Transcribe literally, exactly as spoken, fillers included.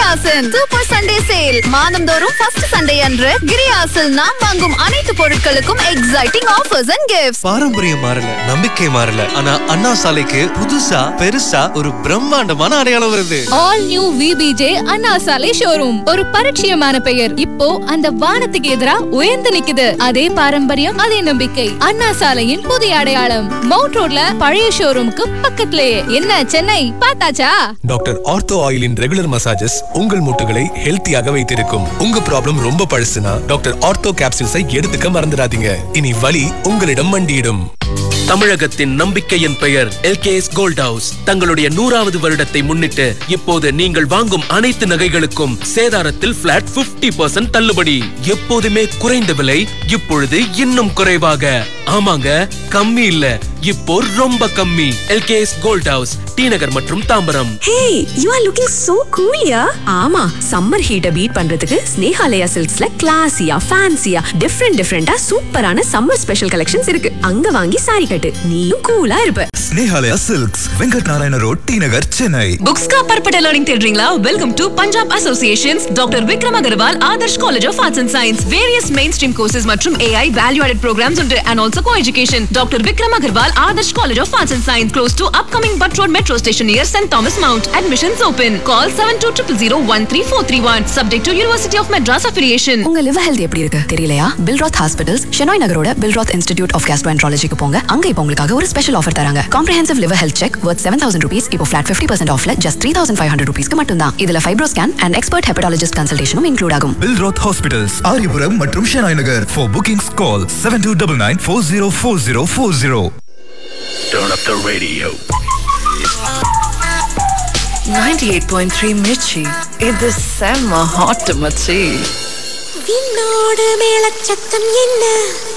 கிரியாசின் super Sunday sale. மாதந்தோறும் first Sunday அன்று கிரியாசில் நாம் வாங்கும் அனைத்து பொருட்களுக்கும் எக்ஸைட்டிங் ஆஃபர்ஸ் அண்ட் கிஃப்ட்ஸ். பாரம்பரியம் மாறல, நம்பிக்கை மாறல, ஆனா அண்ணா சாலைக்கு புதுசா பெருசா ஒரு பிரம்மாண்டமான அடையாளம் வருது. All new V B J அண்ணா சாலை ஷோரூம். ஒரு பரிச்சயமான பெயர் இப்போ அந்த வானத்துக்கு எதிரா உயர்ந்து நிக்குது. அதே பாரம்பரியம், அதே நம்பிக்கை. அண்ணா சாலையின் புதிய அடையாளம் மவுண்ட் ரோட்ல பழைய ஷோரூமுக்கு பக்கத்திலேயே. என்ன Chennai பார்த்தாச்சா? Doctor ortho ஆயிலின் regular massages உங்கள் மூட்டுகளை ஹெல்த்தியாக வைத்திருக்கும். உங்க ப்ராப்ளம் ரொம்ப பழசுனா டாக்டர் ஆர்த்தோ கேப்சூல்ஸை எடுத்துக்க மறந்துடாதீங்க. இனி வலி உங்களிடம் மண்டியிடும். தமிழகத்தின் நம்பிக்கையின் பெயர் L K S gold house. தங்களுடைய நூறாவது வருடத்தை முன்னிட்டு இப்போது நீங்கள் வாங்கும் அனைத்து நகைகளுக்கும் சேதாரத்தில் பிளாட் ஐம்பது பர்சன்ட் தள்ளுபடி. எப்போதுமே குறைந்த விலை, இப்பொழுது இன்னும் குறைவாக. ஆமாங்க, கம்மி இல்ல, இப்போ ரொம்ப கம்மி. L K S gold house, D நகர் மற்றும் Tambaram. Hey, you are looking so cool, yeah? ஆமா, சம்மர் ஹீட்ட பீட் பண்றதுக்கு ஸ்னேஹாலயா சில்க்ஸ்ல கிளாசியா, ஃபேன்சியா, டிஃபரெண்ட் டிஃபரெண்டா சூப்பரான சம்மர் ஸ்பெஷல் கலெக்ஷன்ஸ் இருக்கு. அங்க வாங்கி சாரி கட்டு, நீயும் கூலா இருப்ப. Snehalaya silks, Venkat Narayana road, D நகர், சென்னை. Books का परपटा learning தேடுறீங்களா? Welcome to Punjab Associations Doctor Vikram Agarwal Adarsh College of Arts and Science. Various mainstream courses மற்றும் A I value added programs உண்டு and also co-education. Doctor Vikram Agarwal Adarsh College of Arts and Science close to upcoming Butt Road Metro Station near Saint Thomas Mount. Admissions open. Call seven two zero zero zero one three four three one. Subject to University of Madras affiliation. உங்க liver health எப்படி இருக்கு தெரியலையா? Billroth hospitals Shenoy நகரோட Billroth institute of கேஸ்ட்ரோஎன்ட்ராலஜிக்கு போங்க. அங்க இப்போ உங்களுக்காக ஒரு special offer தராங்க. Comprehensive liver health check worth seven thousand rupees இப்போ flat fifty percent ஆஃப்ல just three thousand five hundred rupeesக்கு மட்டும் தான். இதுல fibro scan and expert hepatologist consultationும் include ஆகும். பில்ராத் ஹாஸ்பிடல்ஸ், ஆரியபுரம் மற்றும் Shenoy Nagar. For bookings call seven two nine nine four zero four zero four zero. Turn up the radio. ninety-eight point three Mirchi. இது செம்ம hot மச்சி. விண்ணோடு மேளச்சத்தம் என்ன